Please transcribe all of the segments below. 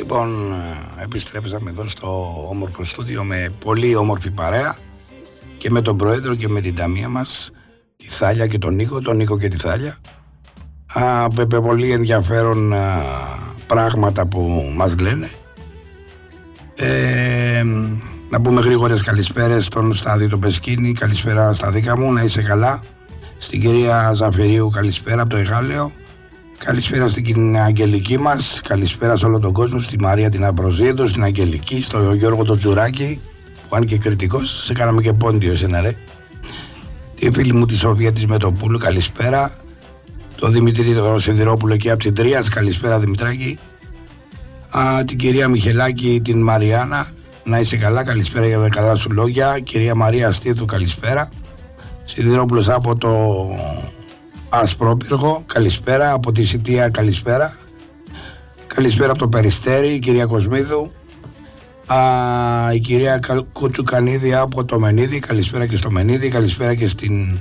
Λοιπόν, επιστρέψαμε εδώ στο όμορφο στούντιο με πολύ όμορφη παρέα και με τον Πρόεδρο και με την ταμεία μας, τη Θάλια και τον Νίκο και τη Θάλια. Με πολύ ενδιαφέρον πράγματα που μας λένε. Να πούμε γρήγορες καλησπέρες στον Στάδιο το Πεσκίνη, καλησπέρα στα δίκα μου, να είσαι καλά. Στην κυρία Ζαφερίου καλησπέρα από το Εγάλεο. Καλησπέρα στην Αγγελική μας, καλησπέρα σε όλο τον κόσμο, στη Μαρία την Απροζίδου, στην Αγγελική, στο Γιώργο το Τζουράκη, που αν και κριτικός, σε κάναμε και πόντιο εσένα ρε. Τη φίλη μου τη Σοφία της Μετοπούλου, καλησπέρα. Το Δημητρή το Σιδηρόπουλο εκεί από την Τρίας, καλησπέρα Δημητράκη. Την κυρία Μιχελάκη, την Μαριάννα, να είσαι καλά, καλησπέρα για τα καλά σου λόγια. Κυρία Μαρία Στήθου, καλησπέρα. Σιδηρόπουλος από το Ασπρόπυργο, καλησπέρα. Από τη Σιτία, καλησπέρα. Καλησπέρα από το Περιστέρι, η κυρία Κοσμίδου. Η κυρία Κουτσουκανίδη από το Μενίδη, καλησπέρα και στο Μενίδη. Καλησπέρα και στην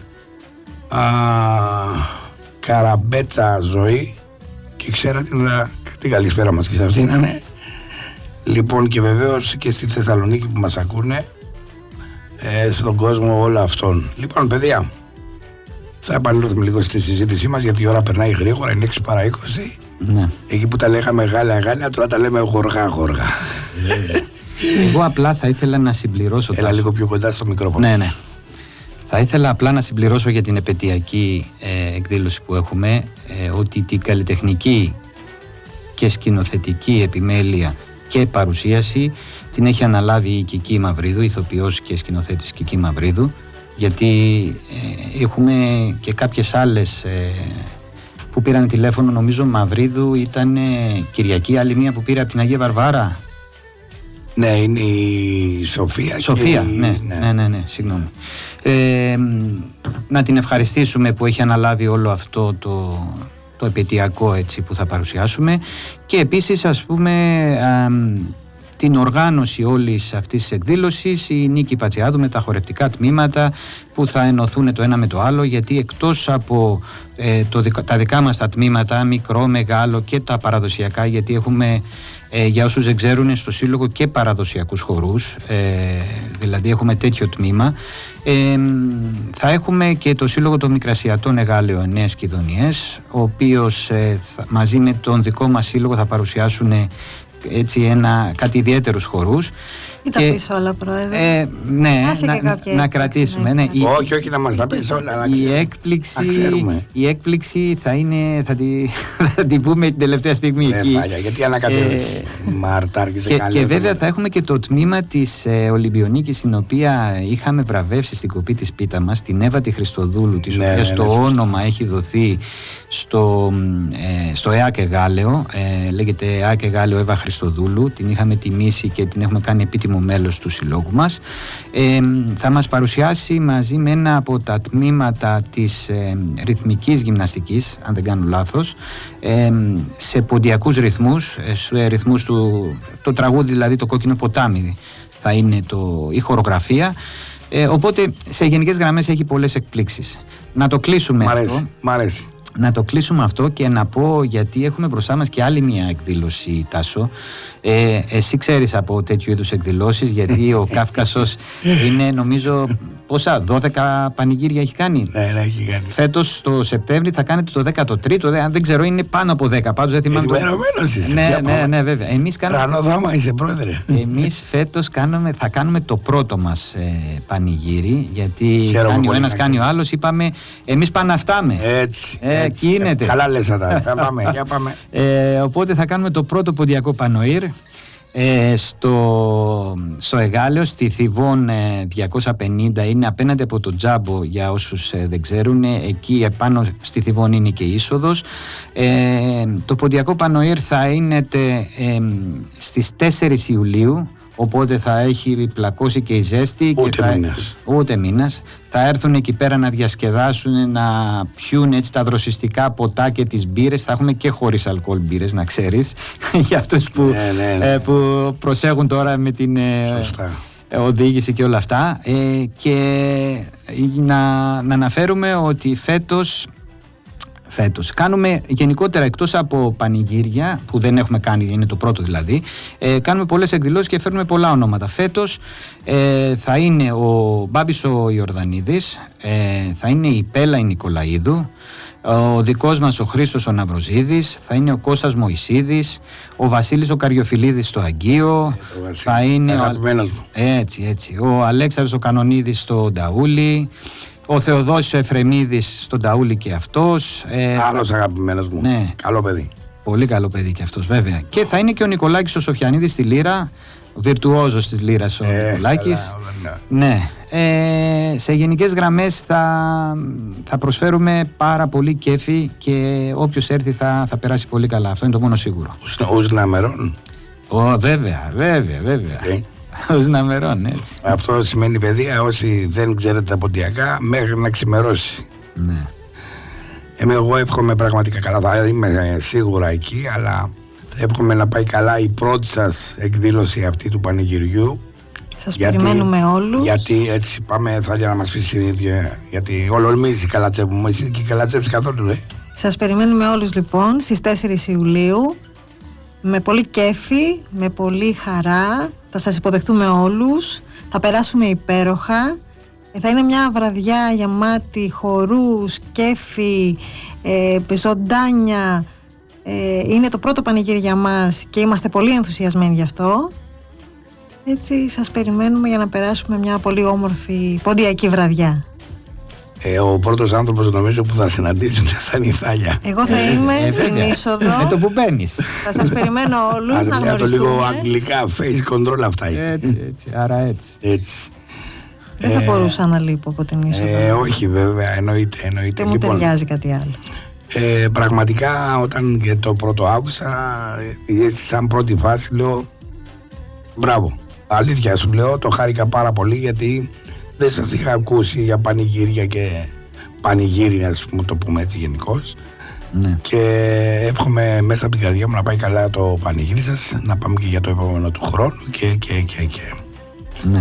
Καραμπέτσα Ζωή. Και ξέρα την καλησπέρα μας και σε αυτήν είναι. Λοιπόν, και βεβαίως και στη Θεσσαλονίκη που μας ακούνε, στον κόσμο όλο αυτόν. Λοιπόν, παιδιά, θα επανέλθουμε λίγο στη συζήτησή μας, γιατί η ώρα περνάει γρήγορα, είναι 6 παρά 20. Ναι. Εκεί που τα λέγαμε γάλια, τώρα τα λέμε γοργά. Εγώ απλά θα ήθελα να συμπληρώσω. Έλα λίγο πιο κοντά στο μικρόφωνο. Ναι. Θα ήθελα απλά να συμπληρώσω για την επετειακή εκδήλωση που έχουμε, ότι την καλλιτεχνική και σκηνοθετική επιμέλεια και παρουσίαση την έχει αναλάβει η Κική Μαυρίδου, ηθοποιός και σκηνοθέτης Κική Μαυρίδου, γιατί έχουμε και κάποιες άλλες που πήραν τηλέφωνο, νομίζω Μαυρίδου ήταν Κυριακή, άλλη μία που πήρε από την Αγία Βαρβάρα. Ναι, είναι η Σοφία. Ναι, συγγνώμη. Να την ευχαριστήσουμε που έχει αναλάβει όλο αυτό το επαιτειακό έτσι που θα παρουσιάσουμε, και επίσης ας πούμε την οργάνωση όλης αυτής της εκδήλωσης η Νίκη Πατσιάδου με τα χορευτικά τμήματα που θα ενωθούν το ένα με το άλλο, γιατί εκτός από τα δικά μας τα τμήματα, μικρό, μεγάλο και τα παραδοσιακά, γιατί έχουμε για όσους δεν ξέρουν στο Σύλλογο και παραδοσιακούς χορούς, δηλαδή έχουμε τέτοιο τμήμα, θα έχουμε και το Σύλλογο των Μικρασιατών Εγάλεο Νέες Κιδωνιές, ο οποίος μαζί με τον δικό μας σύλλογο θα παρουσιάσουν έτσι κάτι ιδιαίτερους χορούς. Ή τα πεις όλα, Πρόεδρε? Ναι, να κρατήσουμε. Ναι. Όχι, να μας τα πεις όλα. Η έκπληξη θα την πούμε την τελευταία στιγμή εκεί. Γιατί ανακατεύεις μαρτάρκης. Και βέβαια θα έχουμε και το τμήμα της Ολυμπιονίκης, την οποία είχαμε βραβεύσει στην κοπή της πίτα μας, την Εύα τη Χριστοδούλου, της οποίας το όνομα έχει δοθεί στο ΕΑΚ Εγάλεο, λέγεται ΕΑΚ Εγάλεο Εύα Χριστοδούλου. Την είχαμε τιμήσει και την έχουμε κάνει επίτιμο μέλος του συλλόγου μας. Θα μας παρουσιάσει μαζί με ένα από τα τμήματα της ρυθμικής γυμναστικής, αν δεν κάνω λάθος, σε ποντιακούς ρυθμούς, σε ρυθμούς το τραγούδι, δηλαδή το Κόκκινο ποτάμι θα είναι η χορογραφία. Οπότε σε γενικές γραμμές έχει πολλές εκπλήξεις. Να το κλείσουμε αυτό. Μ' αρέσει. Να το κλείσουμε αυτό και να πω, γιατί έχουμε μπροστά μας και άλλη μια εκδήλωση, Τάσο. Εσύ ξέρεις από τέτοιου είδους εκδηλώσεις, γιατί ο Κάφκασος είναι νομίζω 12 πανηγύρια έχει κάνει. Ναι, έχει κάνει. Φέτος το Σεπτέμβρη θα κάνετε το 13ο, αν δεν ξέρω, είναι πάνω από 10, πάντως δεν θυμάμαι. Ενημερωμένος είσαι. Ναι, βέβαια. Ρανοδάμα είσαι, Πρόεδρε. Εμείς φέτος θα κάνουμε το πρώτο μας πανηγύρι, γιατί κάνει ο ένας, κάνει ο άλλος. Είπαμε, εμείς παναυτάμε. Έτσι. Κίνεται. Καλά λες αυτά. Για πάμε. Οπότε θα κάνουμε το πρώτο ποντιακό πανοήρ στο Εγάλεο, στη Θηβών 250, είναι απέναντι από το Τζάμπο, για όσους δεν ξέρουν. Εκεί επάνω στη Θηβών είναι και η είσοδος. Το ποντιακό πανοήρ θα είναι στις 4 Ιουλίου, οπότε θα έχει πλακώσει και η ζέστη. Ούτε μήνας. Θα έρθουν εκεί πέρα να διασκεδάσουν, να πιούν έτσι τα δροσιστικά ποτά και τις μπύρες. Θα έχουμε και χωρίς αλκοόλ μπύρες, να ξέρεις, για αυτούς που προσέχουν τώρα με την οδήγηση και όλα αυτά. Και να αναφέρουμε ότι φέτος φέτος. Κάνουμε γενικότερα, εκτός από πανηγύρια που δεν έχουμε κάνει, είναι το πρώτο δηλαδή, κάνουμε πολλές εκδηλώσεις και φέρνουμε πολλά ονόματα. Φέτος θα είναι ο Μπάμπης ο Ιορδανίδης, θα είναι η Πέλα η Νικολαίδου, ο δικός μας ο Χρήστος ο Ναυροζίδης, θα είναι ο Κώστας Μωυσίδης, ο Βασίλης ο Καριοφιλίδης στο Αγγείο, θα είναι ο Αλέξανδρος ο Κανονίδης στο Νταούλι, ο Θεοδόσης ο Εφρεμίδης στον Ταούλη και αυτός. Άλλος αγαπημένος μου. Ναι. Καλό παιδί. Πολύ καλό παιδί και αυτός βέβαια. Και θα είναι και ο Νικολάκης ο Σοφιανίδης στη λύρα, ο βιρτουόζος της λύρας ο Νικολάκης. Ναι. Σε γενικές γραμμές θα προσφέρουμε πάρα πολύ κέφι και όποιος έρθει θα περάσει πολύ καλά. Αυτό είναι το μόνο σίγουρο. Ως ναμερών. Βέβαια. Ως ναμερών, έτσι. Αυτό σημαίνει, παιδιά, όσοι δεν ξέρετε τα ποντιακά, μέχρι να ξημερώσει. Ναι. Εγώ εύχομαι πραγματικά καλά, θα είμαι σίγουρα εκεί, αλλά εύχομαι να πάει καλά η πρώτη σας εκδήλωση αυτή του πανηγυριού. Σας περιμένουμε όλους. Γιατί έτσι πάμε, θα ήθελα να μας πεις γιατί ολορμίζει η Καλατσέπου μου, εσύ και η Καλατσέπου καθόλου, Σας περιμένουμε όλους λοιπόν στις 4 Ιουλίου, με πολύ κέφι, με πολύ χαρά, θα σας υποδεχτούμε όλους, θα περάσουμε υπέροχα. Θα είναι μια βραδιά γεμάτη χορούς, κέφι, ζωντάνια. Είναι το πρώτο πανηγύρι για μας και είμαστε πολύ ενθουσιασμένοι γι' αυτό. Έτσι σας περιμένουμε για να περάσουμε μια πολύ όμορφη ποντιακή βραδιά. Ο πρώτος άνθρωπος νομίζω που θα συναντήσουν θα είναι η Θάλια. Εγώ θα είμαι στην είσοδο. Με το που μπαίνεις. Θα σας περιμένω όλους να γνωριστούμε. Το λίγο αγγλικά, face control αυτά. Έτσι, άρα έτσι. Δεν θα μπορούσα να λείπω από την είσοδο. Όχι βέβαια, εννοείται. Δεν μου ταιριάζει κάτι άλλο. Πραγματικά όταν και το πρώτο άκουσα, σαν πρώτη φάση λέω μπράβο. Αλήθεια σου λέω, το χάρηκα πάρα πολύ γιατί δεν σας είχα ακούσει για πανηγύρια και πανηγύρια, ας πούμε, το πούμε έτσι γενικώς. Ναι. Και εύχομαι μέσα από την καρδιά μου να πάει καλά το πανηγύρι σας, να πάμε και για το επόμενο του χρόνου και. Ναι.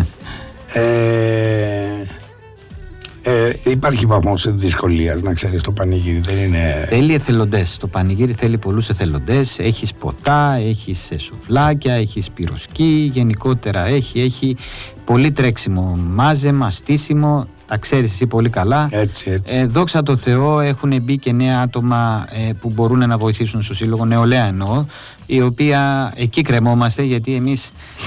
Υπάρχει βαθμός δυσκολίας, να ξέρεις, το πανηγύρι δεν είναι... Θέλει εθελοντές, το πανηγύρι θέλει πολλούς εθελοντές, έχεις ποτά, έχεις σουβλάκια, έχεις πυροσκή, γενικότερα έχει πολύ τρέξιμο, μάζεμα, στήσιμο, τα ξέρεις εσύ πολύ καλά. Έτσι. Δόξα τω Θεώ έχουν μπει και νέα άτομα που μπορούν να βοηθήσουν στο σύλλογο, νεολαία εννοώ, η οποία εκεί κρεμόμαστε γιατί εμείς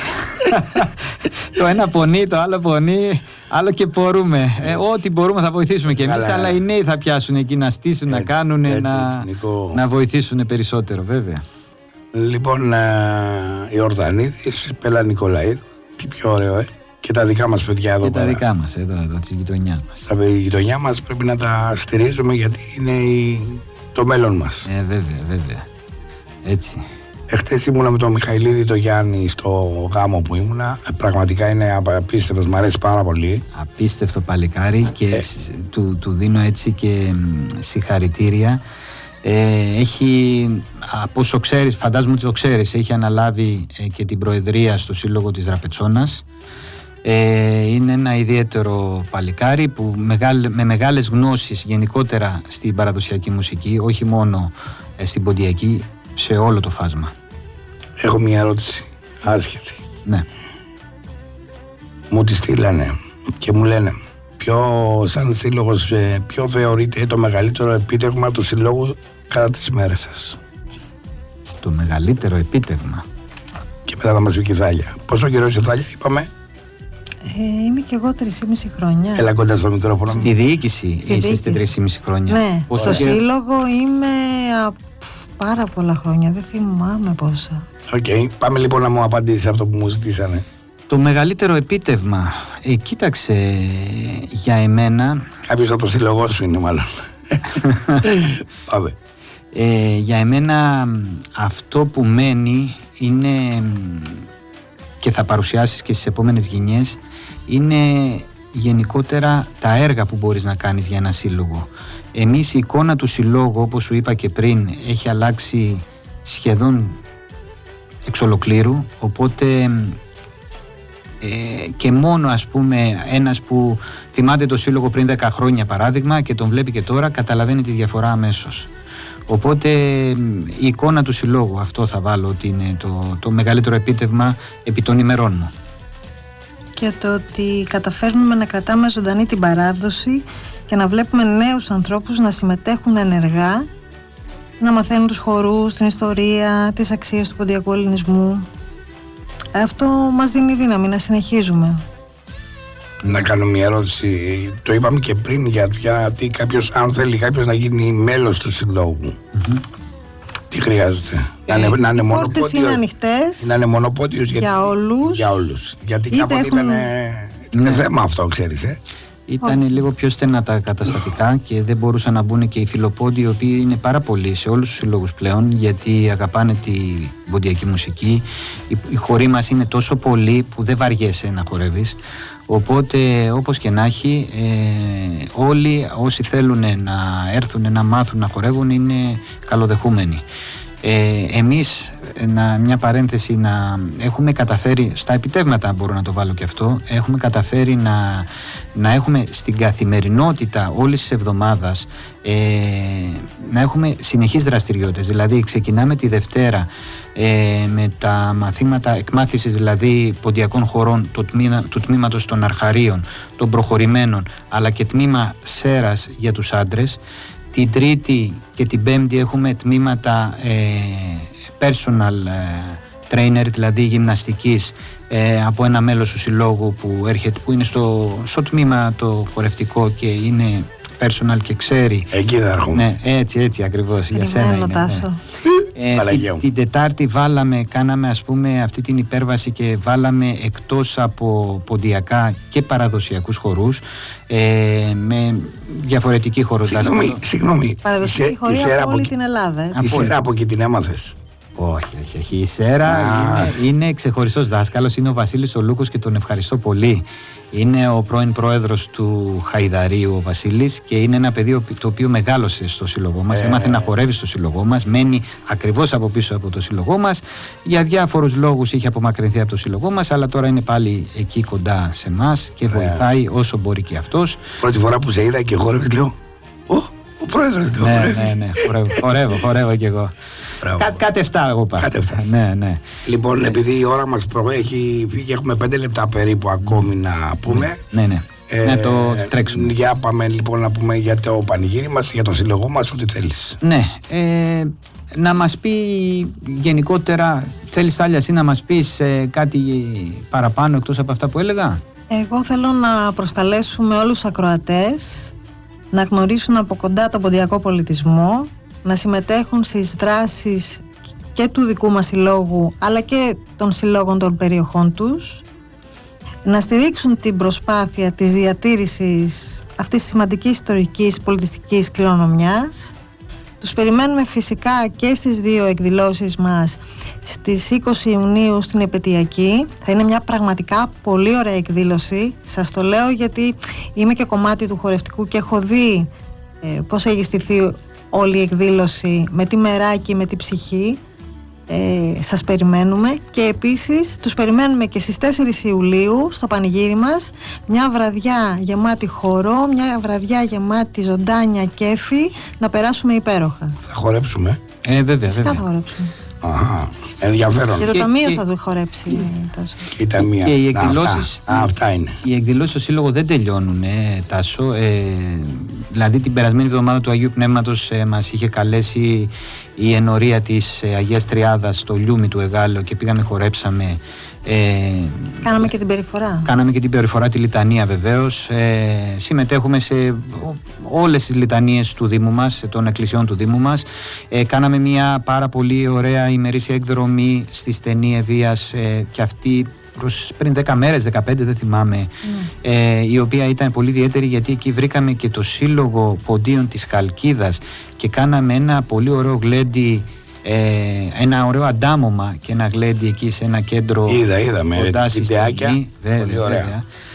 το ένα πονεί, το άλλο πονεί, άλλο και μπορούμε. Ό,τι μπορούμε θα βοηθήσουμε και εμείς, αλλά οι νέοι θα πιάσουν εκεί να στήσουν, να κάνουν, να βοηθήσουν περισσότερο βέβαια. Λοιπόν, η Ορδανίδης, Πέλα Νικολαίδου, τι πιο ωραίο, και τα δικά μας παιδιά εδώ. Και τα δικά μας εδώ της γειτονιάς μας. Τα γειτονιά μας πρέπει να τα στηρίζουμε γιατί είναι το μέλλον μας. Βέβαια. Έτσι. Εχθές ήμουνα με τον Μιχαηλίδη το Γιάννη στο γάμο που ήμουνα. Πραγματικά είναι απίστευτος, μου αρέσει πάρα πολύ. Απίστευτο παλικάρι και του δίνω έτσι και συγχαρητήρια. Έχει, από όσο ξέρεις, φαντάζομαι ότι το ξέρεις, έχει αναλάβει και την προεδρία στο Σύλλογο της Δραπετσόνας. Είναι ένα ιδιαίτερο παλικάρι που με μεγάλες γνώσεις γενικότερα στην παραδοσιακή μουσική, όχι μόνο στην ποντιακή, σε όλο το φάσμα. Έχω μια ερώτηση άσχετη. Ναι. Μου τη στείλανε και μου λένε σαν σύλλογος ποιο θεωρείται το μεγαλύτερο επίτευγμα του συλλόγου κατά τις ημέρες σας? Το μεγαλύτερο επίτευγμα. Και μετά θα μας πει και η Θάλια. Πόσο καιρό είσαι, Θάλια, είπαμε? Είμαι και εγώ 3,5 χρόνια. Έλα κοντά στο μικρόφωνο. Στη διοίκηση είστε 3,5 χρόνια. Ναι, στο σύλλογο είμαι πάρα πολλά χρόνια, δεν θυμάμαι πόσα. Πάμε λοιπόν να μου απαντήσεις αυτό που μου ζητήσανε. Το μεγαλύτερο επίτευγμα, κοίταξε, για εμένα... Κάποιος από το σύλλογό σου είναι μάλλον. Πάμε. Για εμένα αυτό που μένει είναι, και θα παρουσιάσεις και στις επόμενες γενιές, είναι γενικότερα τα έργα που μπορείς να κάνεις για ένα σύλλογο. Εμείς η εικόνα του συλλόγου, όπως σου είπα και πριν, έχει αλλάξει σχεδόν εξ ολοκλήρου, οπότε και μόνο ας πούμε ένας που θυμάται το σύλλογο πριν 10 χρόνια παράδειγμα και τον βλέπει και τώρα, καταλαβαίνει τη διαφορά αμέσως. Οπότε η εικόνα του συλλόγου, αυτό θα βάλω ότι είναι το μεγαλύτερο επίτευγμα επί των ημερών μου. Και το ότι καταφέρνουμε να κρατάμε ζωντανή την παράδοση και να βλέπουμε νέους ανθρώπους να συμμετέχουν ενεργά, να μαθαίνουν τους χορούς, την ιστορία, τις αξίες του ποντιακού ελληνισμού. Αυτό μας δίνει δύναμη να συνεχίζουμε. Να κάνω μια ερώτηση. Το είπαμε και πριν, γιατί αν θέλει κάποιος να γίνει μέλος του συλλόγου, τι χρειάζεται? Να είναι μονοπότιος. Είναι ανοιχτές. Να είναι μονοπότιος για όλους. Γιατί κάποτε είναι θέμα αυτό, ξέρεις. Ήταν λίγο πιο στενά τα καταστατικά και δεν μπορούσαν να μπουν και οι φιλοπόντιοι, οι οποίοι είναι πάρα πολλοί σε όλους τους συλλόγους πλέον, γιατί αγαπάνε τη ποντιακή μουσική. Οι χοροί μας είναι τόσο πολλοί που δεν βαριέσαι να χορεύεις. Οπότε όπως και να έχει, όλοι όσοι θέλουν να έρθουν να μάθουν να χορεύουν είναι καλοδεχούμενοι. Εμείς, μια παρένθεση, να έχουμε καταφέρει στα επιτεύγματα, μπορώ να το βάλω και αυτό, έχουμε καταφέρει να έχουμε στην καθημερινότητα όλης της εβδομάδας να έχουμε συνεχείς δραστηριότητες. Δηλαδή ξεκινάμε τη Δευτέρα με τα μαθήματα εκμάθησης, δηλαδή ποντιακών χορών του τμήματος των αρχαρίων, των προχωρημένων, αλλά και τμήμα σέρας για τους άντρες. Την Τρίτη και την Πέμπτη έχουμε τμήματα personal trainer, δηλαδή γυμναστικής, από ένα μέλος του συλλόγου που είναι στο τμήμα το χορευτικό και είναι personal και ξέρει. Εκεί θα έρχομαι. Ναι, έτσι ακριβώς. Για σένα είναι. Την Τετάρτη κάναμε ας πούμε αυτή την υπέρβαση και βάλαμε εκτός από ποντιακά και παραδοσιακούς χορούς με διαφορετική χοροδάσκαλο. Συγγνώμη. Παραδοσιακή χορή από όλη την Ελλάδα. Τη Σέρα από εκεί την έμαθες? Όχι. Η Σέρα είναι ξεχωριστός δάσκαλος, είναι ο Βασίλης ο Λούκος και τον ευχαριστώ πολύ. Είναι ο πρώην πρόεδρος του Χαϊδαρίου ο Βασίλης και είναι ένα παιδί το οποίο μεγάλωσε στο σύλλογό μας, έμαθε να χορεύει στο σύλλογό μας, μένει ακριβώς από πίσω από το σύλλογό μας. Για διάφορους λόγους είχε απομακρυνθεί από το σύλλογό μας, αλλά τώρα είναι πάλι εκεί κοντά σε εμάς και βοηθάει όσο μπορεί και αυτός. Πρώτη φορά που σε είδα και χόρευες, λέω, ο πρόεδρος του. Ναι, χορεύω κι εγώ. Κάτι 7 εγώ πάω. Ναι. Λοιπόν, επειδή η ώρα μας έχει φύγει, έχουμε 5 λεπτά περίπου ακόμη να πούμε. Ναι. Να το τρέξουμε. Για πάμε λοιπόν να πούμε για το πανηγύρι μας, για το σύλλογό μας, ό,τι θέλεις. Ναι, να μας πει γενικότερα, θέλεις Άλια εσύ να μας πεις κάτι παραπάνω εκτός από αυτά που έλεγα? Εγώ θέλω να προσκαλέσουμε όλους τους ακροατές να γνωρίσουν από κοντά τον ποντιακό πολιτισμό, να συμμετέχουν στις δράσεις και του δικού μας συλλόγου αλλά και των συλλόγων των περιοχών τους, να στηρίξουν την προσπάθεια της διατήρησης αυτής της σημαντικής ιστορικής πολιτιστικής κληρονομιάς. Τους περιμένουμε φυσικά και στις 2 εκδηλώσεις μας στις 20 Ιουνίου στην Επετειακή. Θα είναι μια πραγματικά πολύ ωραία εκδήλωση. Σας το λέω γιατί είμαι και κομμάτι του χορευτικού και έχω δει πώς έχει στηθεί όλη η εκδήλωση, με τη μεράκι, με τη ψυχή. Σας περιμένουμε και επίσης τους περιμένουμε και στις 4 Ιουλίου στο πανηγύρι μας, μια βραδιά γεμάτη χορό, μια βραδιά γεμάτη ζωντάνια κέφι, να περάσουμε υπέροχα. Θα χορέψουμε? Βέβαια. Θα χορέψουμε. Ενδιαφέρον. Και το ταμείο θα το χορέψει. Και οι εκδηλώσεις. Αυτά είναι. Οι εκδηλώσεις στο Σύλλογο δεν τελειώνουν, Τάσο. Δηλαδή την περασμένη εβδομάδα του Αγίου Πνεύματος μας είχε καλέσει η ενορία της Αγίας Τριάδας στο Λιούμι του Εγάλεο και πήγαμε, χορέψαμε. Κάναμε και την περιφορά. Κάναμε και την περιφορά, τη λιτανία βεβαίως. Συμμετέχουμε σε όλες τις λιτανίες του Δήμου μας, των εκκλησιών του Δήμου μας. Κάναμε μια πάρα πολύ ωραία ημερήσια εκδρομή στη στενή Ευβοίας και αυτή πριν 10 μέρες, 15 δεν θυμάμαι, η οποία ήταν πολύ ιδιαίτερη γιατί εκεί βρήκαμε και το Σύλλογο Ποντίων της Χαλκίδας και κάναμε ένα πολύ ωραίο γλέντι, ένα ωραίο αντάμωμα και ένα γλέντι εκεί σε ένα κέντρο. Είδαμε κοντά στη στενή. Βέβαια.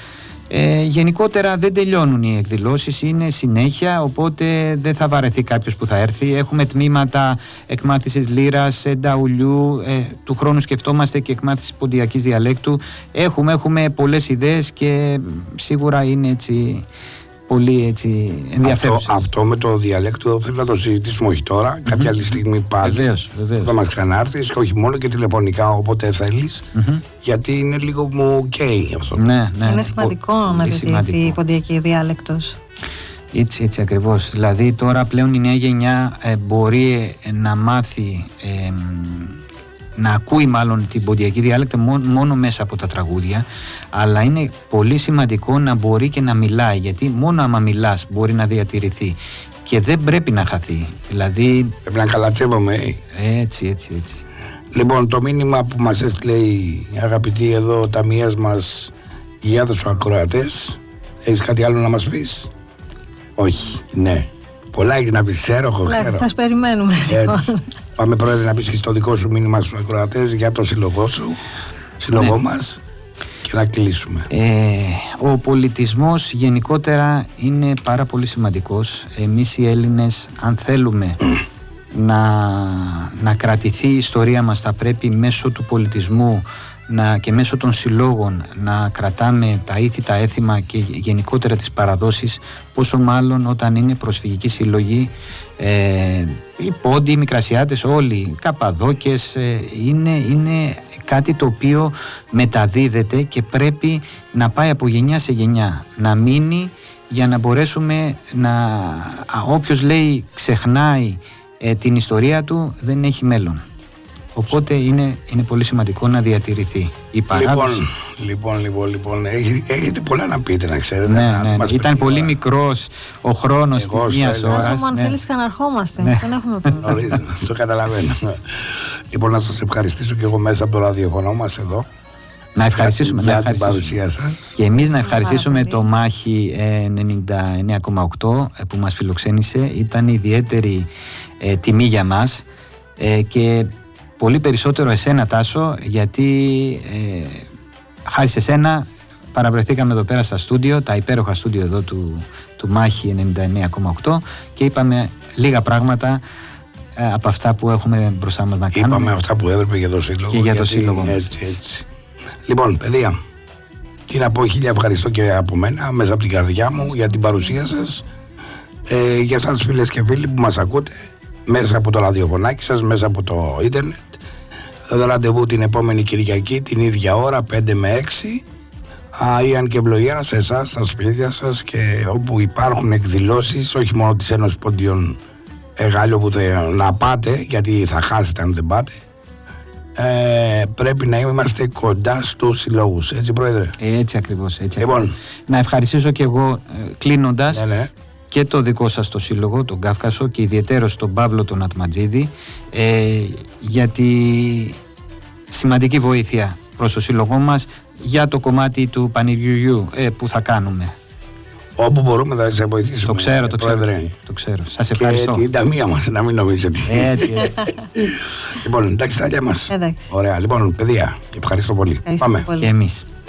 Γενικότερα δεν τελειώνουν οι εκδηλώσεις, είναι συνέχεια, οπότε δεν θα βαρεθεί κάποιος που θα έρθει. Έχουμε τμήματα εκμάθησης λύρας, νταουλιού, του χρόνου σκεφτόμαστε και εκμάθηση ποντιακής διαλέκτου. Έχουμε πολλές ιδέες και σίγουρα είναι έτσι πολύ έτσι ενδιαφέρουσες. Αυτό με το διαλέκτο θέλω να το συζητήσουμε, όχι τώρα, κάποια άλλη στιγμή πάλι. Βεβαίως. Θα μας ξανάρθεις και όχι μόνο και τηλεφωνικά όποτε θέλεις, γιατί είναι λίγο μου καίει αυτό. Ναι. Είναι σημαντικό να διατηρηθεί η ποντιακή διάλεκτος. Έτσι ακριβώς. Δηλαδή τώρα πλέον η νέα γενιά μπορεί να μάθει, να ακούει μάλλον την ποντιακή διάλεκτο μόνο μέσα από τα τραγούδια, αλλά είναι πολύ σημαντικό να μπορεί και να μιλάει, γιατί μόνο άμα μιλάς μπορεί να διατηρηθεί και δεν πρέπει να χαθεί. Δηλαδή πρέπει να καλατσεύομαι. Έτσι. Λοιπόν, το μήνυμα που μας έστειλε η αγαπητή εδώ ταμείας μας για τους ακροατές, έχεις κάτι άλλο να μας πεις? Όχι, ναι. Πολλά έχεις να πεις, ξέρω. Σας περιμένουμε. Έτσι. Πάμε, Πρόεδρε, να πεις και στο δικό σου μήνυμα στους ακροατές για το σύλλογό σου, σύλλογό μας, και να κλείσουμε. Ο πολιτισμός γενικότερα είναι πάρα πολύ σημαντικός. Εμείς οι Έλληνες, αν θέλουμε να κρατηθεί η ιστορία μας, θα πρέπει μέσω του πολιτισμού και μέσω των συλλόγων να κρατάμε τα ήθη, τα έθιμα και γενικότερα τις παραδόσεις, πόσο μάλλον όταν είναι προσφυγικοί σύλλογοι, οι Πόντιοι, οι Μικρασιάτες, όλοι, οι Καπαδόκες, είναι κάτι το οποίο μεταδίδεται και πρέπει να πάει από γενιά σε γενιά, να μείνει, για να μπορέσουμε όποιος λέει ξεχνάει την ιστορία του δεν έχει μέλλον. Οπότε είναι πολύ σημαντικό να διατηρηθεί η παράδοση. Λοιπόν, έχετε πολλά να πείτε, να ξέρετε. Ναι. Ήταν πολύ μικρός ο χρόνος της μίας ώρας. Αν θέλεις ξαναρχόμαστε, δεν έχουμε πρόβλημα. Το καταλαβαίνω. Λοιπόν, να σας ευχαριστήσω και εγώ μέσα από το ραδιοφωνό μας εδώ. Να ευχαριστήσουμε για την παρουσία σας. Και εμείς να ευχαριστήσουμε το Μάχη 99,8 που μας φιλοξένησε. Ήταν ιδιαίτερη τιμή για μας και πολύ περισσότερο εσένα, Τάσο, γιατί χάρη σε σένα παραβρεθήκαμε εδώ πέρα στα στούντιο, τα υπέροχα στούντιο εδώ του Μάχη 99,8 και είπαμε λίγα πράγματα από αυτά που έχουμε μπροστά μας να κάνουμε. Είπαμε αυτά που έπρεπε για το σύλλογο. Και για το σύλλογο μας. Έτσι. Λοιπόν, παιδιά, τι να πω, χίλια ευχαριστώ και από μένα, μέσα από την καρδιά μου, για την παρουσία σας. Για σας, φίλες και φίλοι που μας ακούτε μέσα από το ραδιοφωνάκι σας, μέσα από το ίντερνετ. Το ραντεβού την επόμενη Κυριακή, την ίδια ώρα, 5 με 6. Ιαν και ευλογία σε εσάς, στα σπίτια σας και όπου υπάρχουν εκδηλώσεις, όχι μόνο της Ένωσης Ποντιών Εγάλιο που να πάτε, γιατί θα χάσετε αν δεν πάτε. Πρέπει να είμαστε κοντά στους συλλόγους, έτσι, Πρόεδρε? Έτσι ακριβώς. Λοιπόν, να ευχαριστήσω και εγώ κλείνοντας. Ναι. Και το δικό σας το σύλλογο, τον Κάφκασο, και ιδιαιτέρως τον Παύλο τον Ατματζίδη, για τη σημαντική βοήθεια προς το σύλλογό μας για το κομμάτι του πανηγυριού που θα κάνουμε. Όπου μπορούμε θα σε βοηθήσουμε. Το ξέρω. Σας ευχαριστώ. Και την ταμεία μας, να μην νομίζετε. Έτσι. Λοιπόν, εντάξει, τα γεια μας. Εντάξει. Ωραία, λοιπόν, παιδιά, ευχαριστώ πολύ. Πάμε. Και εμείς.